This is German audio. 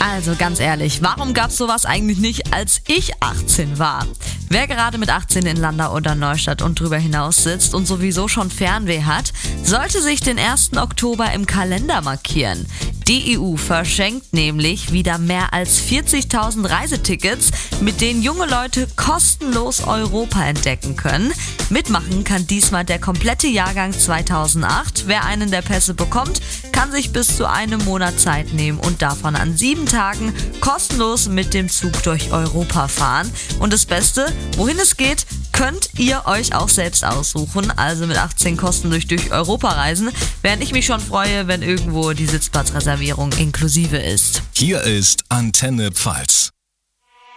Also ganz ehrlich, warum gab's sowas eigentlich nicht, als ich 18 war? Wer gerade mit 18 in Landau oder Neustadt und drüber hinaus sitzt und sowieso schon Fernweh hat, sollte sich den 1. Oktober im Kalender markieren. Die EU verschenkt nämlich wieder mehr als 40.000 Reisetickets, mit denen junge Leute kostenlos Europa entdecken können. Mitmachen kann diesmal der komplette Jahrgang 2008. Wer einen der Pässe bekommt, kann sich bis zu einem Monat Zeit nehmen und davon an 7 Tagen kostenlos mit dem Zug durch Europa fahren. Und das Beste, wohin es geht, könnt ihr euch auch selbst aussuchen, also mit 18 kostenlos durch Europa reisen, während ich mich schon freue, wenn irgendwo die Sitzplatzreservierung inklusive ist. Hier ist Antenne Pfalz.